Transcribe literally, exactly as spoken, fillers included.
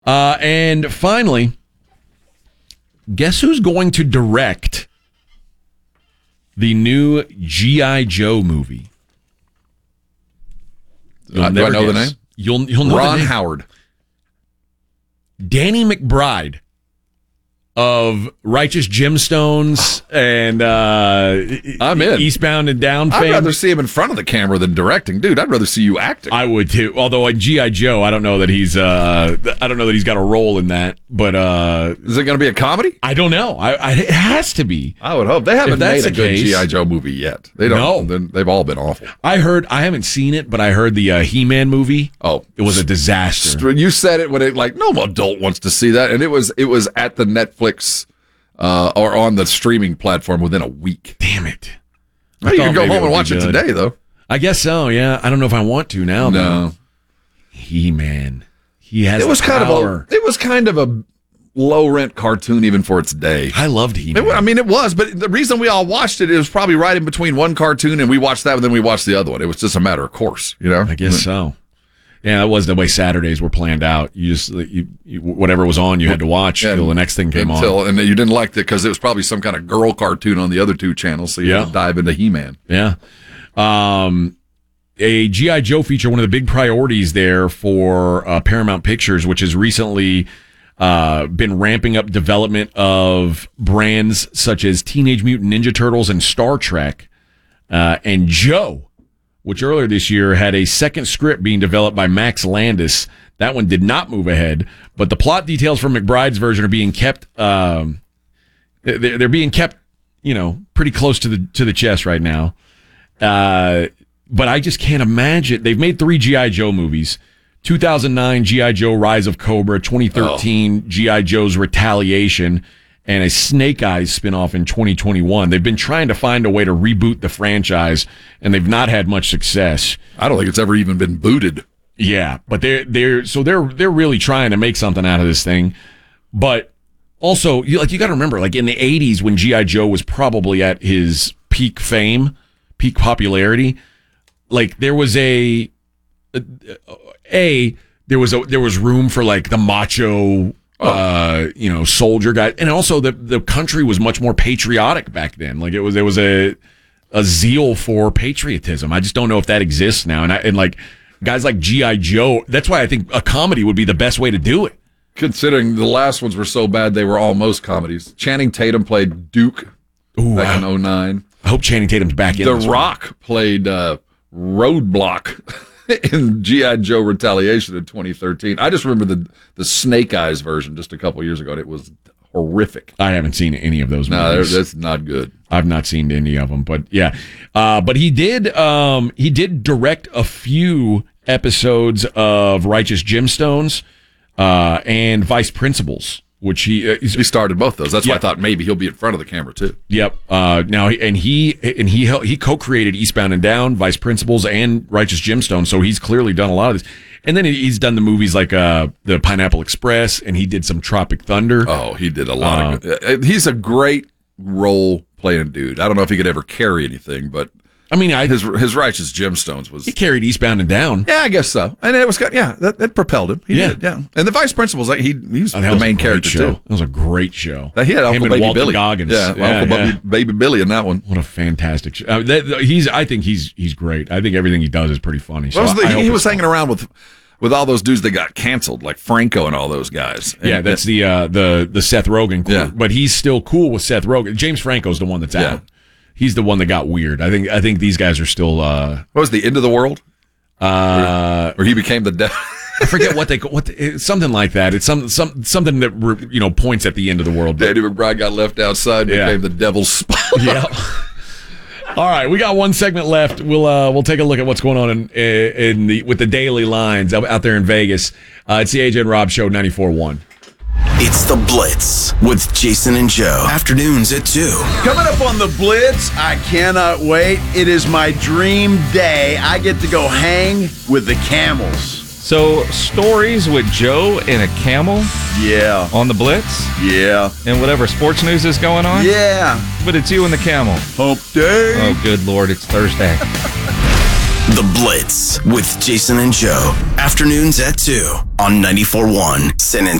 Uh, and finally, guess who's going to direct the new G I. Joe movie? Uh, do I know guess. the name? You'll, you'll know Ron the name. Howard. Danny McBride of Righteous Gemstones and uh, I'm in. Eastbound and Down I'd fame. rather see him in front of the camera than directing. Dude, I'd rather see you acting. I would too. Although in G I. Joe, I don't know that he's uh, I don't know that he's got a role in that. But uh, is it going to be a comedy? I don't know. I, I it has to be. I would hope. They haven't made a good case, G I. Joe movie yet. They don't. No. They've all been awful. I heard. I haven't seen it, but I heard the uh, He-Man movie. Oh, it was a disaster. You said it when it like no adult wants to see that, and it was it was at the Netflix. Uh, or on the streaming platform within a week. Damn it. Well, you can go home and watch it today, though. I guess so, yeah. I don't know if I want to now, no. though. He-Man. He has it was kind power. of a It was kind of a low-rent cartoon even for its day. I loved He-Man. It, I mean, it was, but the reason we all watched it, it was probably right in between one cartoon, and we watched that, and then we watched the other one. It was just a matter of course, you know? I guess so. Yeah, that was the way Saturdays were planned out. You just you, you, whatever was on, you had to watch until the next thing came until, on. And you didn't like it because it was probably some kind of girl cartoon on the other two channels, so you yeah. had to dive into He-Man. Yeah. Um, a G I. Joe feature, one of the big priorities there for uh, Paramount Pictures, which has recently uh, been ramping up development of brands such as Teenage Mutant Ninja Turtles and Star Trek, uh, and Joe, which earlier this year had a second script being developed by Max Landis. That one did not move ahead, but the plot details for McBride's version are being kept. Um, they're, they're being kept, you know, pretty close to the to the chest right now. Uh, but I just can't imagine. They've made three G I. Joe movies: two thousand nine G I. Joe: Rise of Cobra, twenty thirteen oh. G I. Joe's Retaliation, and a Snake Eyes spinoff in twenty twenty-one. They've been trying to find a way to reboot the franchise, and they've not had much success. I don't think it's ever even been booted. Yeah, but they're they're so they're they're really trying to make something out of this thing. But also, you like you got to remember, like in the eighties when G I. Joe was probably at his peak fame, peak popularity, like there was a a, a there was a there was room for like the macho. Uh, you know, soldier guy, and also the the country was much more patriotic back then. Like it was, there was a a zeal for patriotism. I just don't know if that exists now. And I, and like guys like G I. Joe, that's why I think a comedy would be the best way to do it. Considering the last ones were so bad, they were almost comedies. Channing Tatum played Duke Ooh, back I, in oh nine. I hope Channing Tatum's back in. The this Rock one. played uh, Roadblock. In G I. Joe Retaliation in twenty thirteen. I just remember the the Snake Eyes version just a couple years ago, and it was horrific. I haven't seen any of those no, movies. No, that's not good. I've not seen any of them, but yeah. Uh, but he did um, he did direct a few episodes of Righteous Gemstones uh, and Vice Principals, which he uh, he started both those. That's yeah. why I thought maybe he'll be in front of the camera too. Yep. Uh, now and he and he he co-created Eastbound and Down, Vice Principals, and Righteous Gemstones. So he's clearly done a lot of this. And then he's done the movies like uh, the Pineapple Express, and he did some Tropic Thunder. Oh, he did a lot uh, of good. He's a great role playing dude. I don't know if he could ever carry anything, but. I mean, I, his his Righteous Gemstones was... He carried Eastbound and Down. Yeah, I guess so. And it was, yeah, that, that propelled him. He yeah. did, yeah. And the Vice Principals, like, he, he was oh, the was main character, show. too. It was a great show. He had Uncle Him Baby Walton Billy. Goggins. Yeah, yeah Uncle yeah. Baby, Baby Billy in that one. What a fantastic show. Uh, that, he's, I think he's he's great. I think everything he does is pretty funny. So was the, I, I he was fun. hanging around with... with all those dudes that got canceled, like Franco and all those guys. And yeah, that's the uh, the the Seth Rogen crew. Yeah. But he's still cool with Seth Rogen. James Franco's the one that's yeah. out. He's the one that got weird. I think I think these guys are still. Uh, what was the End of the World? Uh, where, where he became the devil. I forget what they what the, something like that. It's some some something that you know points at the end of the world. Danny McBride got left outside and yeah. became the devil's spot. Yeah. All right, we got one segment left. We'll uh, we'll take a look at what's going on in in the with the daily lines out there in Vegas. Uh, it's the A J and Rob Show, ninety-four point one. It's The Blitz with Jason and Joe. Afternoons at two. Coming up on The Blitz, I cannot wait. It is my dream day. I get to go hang with the camels. So, stories with Joe and a camel? Yeah. On The Blitz? Yeah. And whatever sports news is going on? Yeah. But it's you and the camel. Hump day. Oh, good Lord, it's Thursday. The Blitz with Jason and Joe. Afternoons at two on ninety-four point one San Antonio.